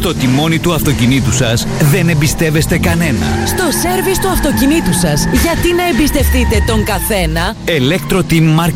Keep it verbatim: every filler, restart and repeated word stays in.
Στο τιμόνι του αυτοκινήτου σας δεν εμπιστεύεστε κανένα. Στο σέρβις του αυτοκινήτου σας, γιατί να εμπιστευτείτε τον καθένα? Electro Team